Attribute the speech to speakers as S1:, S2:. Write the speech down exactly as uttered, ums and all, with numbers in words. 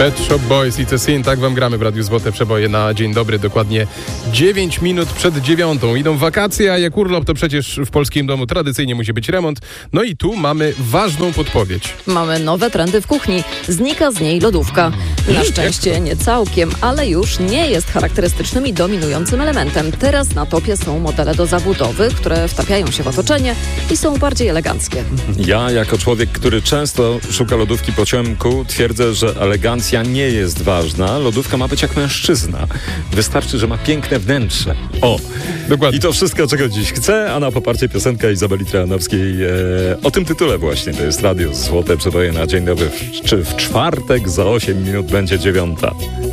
S1: Pet Shop Boys i It's a Sin, tak wam gramy w Radiu Złote Przeboje na dzień dobry, dokładnie dziewięć minut przed dziewiątą. Idą wakacje, a jak urlop, to przecież w polskim domu tradycyjnie musi być remont. No i tu mamy ważną podpowiedź.
S2: Mamy nowe trendy w kuchni. Znika z niej lodówka. Na szczęście nie całkiem, ale już nie jest charakterystycznym i dominującym elementem. Teraz na topie są modele do zabudowy, które wtapiają się w otoczenie i są bardziej eleganckie.
S3: Ja, jako człowiek, który często szuka lodówki po ciemku, twierdzę, że elegancja nie jest ważna. Lodówka ma być jak mężczyzna. Wystarczy, że ma piękne wnętrze. O!
S1: Dokładnie.
S3: I to wszystko, czego dziś chcę, a na poparcie piosenka Izabeli Trojanowskiej e, o tym tytule właśnie. To jest Radio Złote Przeboje na dzień dobry. W, czy w czwartek za osiem minut będzie dziewiąta.